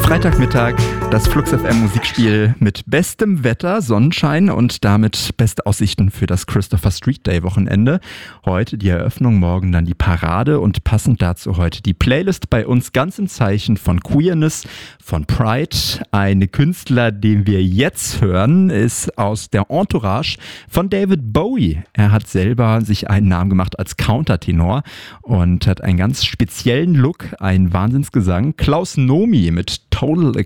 Freitagmittag, das Flux FM Musikspiel mit bestem Wetter, Sonnenschein und damit beste Aussichten für das Christopher Street Day Wochenende. Heute die Eröffnung, morgen dann die Parade und passend dazu heute die Playlist bei uns ganz im Zeichen von Queerness, von Pride. Ein Künstler, den wir jetzt hören, ist aus der Entourage von David Bowie. Er hat selber sich einen Namen gemacht als Countertenor und hat einen ganz speziellen Look, einen Wahnsinnsgesang. Klaus Nomi mit Total